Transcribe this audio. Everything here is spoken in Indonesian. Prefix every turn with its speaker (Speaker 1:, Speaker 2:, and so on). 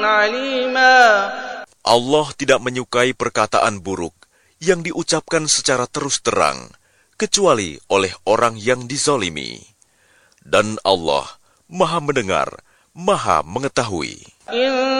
Speaker 1: عليما.
Speaker 2: Allah tidak menyukai perkataan buruk yang diucapkan secara terus terang, kecuali oleh orang yang dizalimi. Dan Allah Maha mendengar, Maha mengetahui.